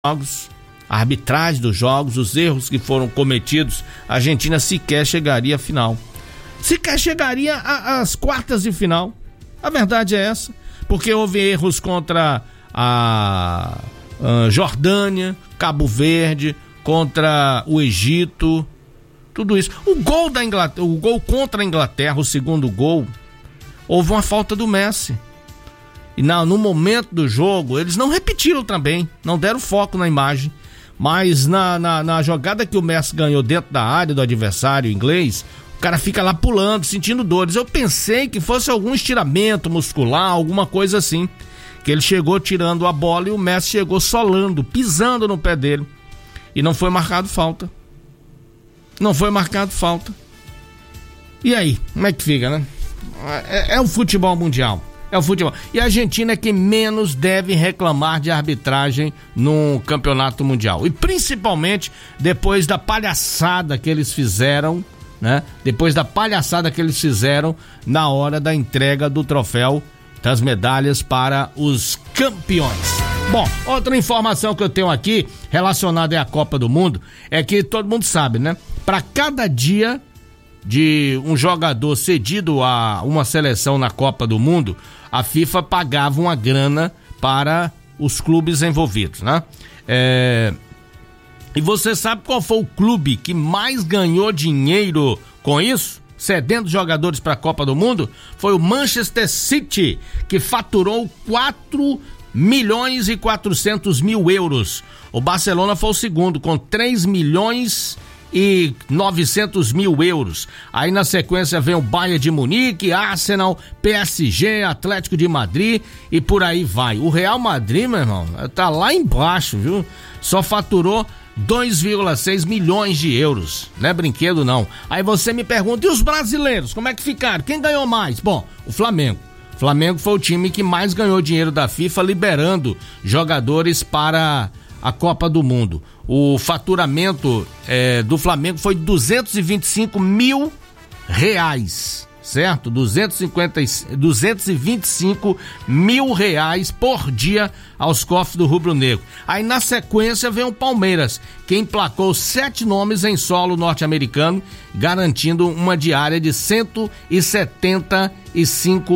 jogos, a arbitragem dos jogos, os erros que foram cometidos, a Argentina sequer chegaria à final. Sequer chegaria às quartas de final. A verdade é essa, porque houve erros contra a Jordânia, Cabo Verde, contra o Egito, tudo isso. O gol da Inglaterra, o gol contra a Inglaterra, o segundo gol, houve uma falta do Messi. E no momento do jogo, eles não repetiram também, não deram foco na imagem, mas na jogada que o Messi ganhou dentro da área do adversário inglês, o cara fica lá pulando, sentindo dores. Eu pensei que fosse algum estiramento muscular, alguma coisa assim, que ele chegou tirando a bola e o Messi chegou solando, pisando no pé dele, e não foi marcado falta. Não foi marcado falta. E aí, como é que fica, né? É o futebol mundial. É o futebol. E a Argentina é quem menos deve reclamar de arbitragem no campeonato mundial. E principalmente depois da palhaçada que eles fizeram, né? Depois da palhaçada que eles fizeram na hora da entrega do troféu, das medalhas para os campeões. Bom, outra informação que eu tenho aqui relacionada à Copa do Mundo é que todo mundo sabe, né? Para cada dia de um jogador cedido a uma seleção na Copa do Mundo, a FIFA pagava uma grana para os clubes envolvidos, né? E você sabe qual foi o clube que mais ganhou dinheiro com isso? Cedendo jogadores para a Copa do Mundo? Foi o Manchester City, que faturou 4.400.000 euros. O Barcelona foi o segundo, com 3.900.000 euros. Aí na sequência vem o Bayern de Munique, Arsenal, PSG, Atlético de Madrid e por aí vai. O Real Madrid, meu irmão, tá lá embaixo, viu? Só faturou 2,6 milhões de euros. Não é brinquedo, não. Aí você me pergunta, e os brasileiros, como é que ficaram? Quem ganhou mais? Bom, o Flamengo. O Flamengo foi o time que mais ganhou dinheiro da FIFA, liberando jogadores para a Copa do Mundo. O faturamento do Flamengo foi 225 mil reais, certo? 225 mil reais por dia aos cofres do rubro-negro. Aí na sequência vem o Palmeiras, que emplacou 7 nomes em solo norte-americano, garantindo uma diária de 175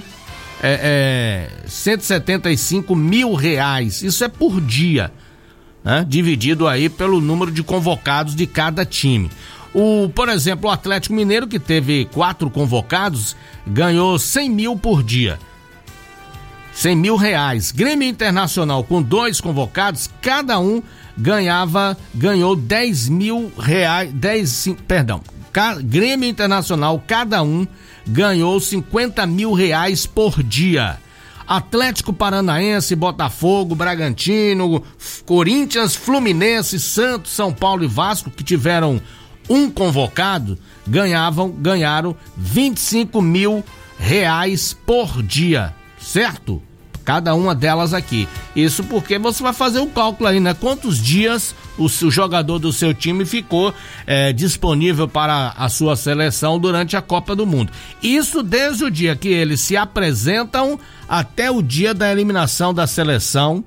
mil reais. Isso é por dia, né? Dividido aí pelo número de convocados de cada time. Por exemplo, o Atlético Mineiro, que teve 4 convocados, ganhou 100 mil por dia. 100 mil reais. Grêmio Internacional, com 2 convocados, cada um ganhou 10 mil reais, Grêmio Internacional, cada um ganhou 50 mil reais por dia. Atlético Paranaense, Botafogo, Bragantino, Corinthians, Fluminense, Santos, São Paulo e Vasco, que tiveram um convocado, ganharam 25 mil reais por dia, certo? Cada uma delas aqui. Isso porque você vai fazer o cálculo aí, né? Quantos dias o jogador do seu time ficou disponível para a sua seleção durante a Copa do Mundo. Isso desde o dia que eles se apresentam até o dia da eliminação da seleção.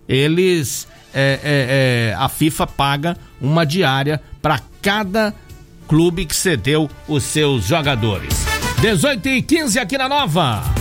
A FIFA paga uma diária para cada clube que cedeu os seus jogadores. 18h15 aqui na Nova.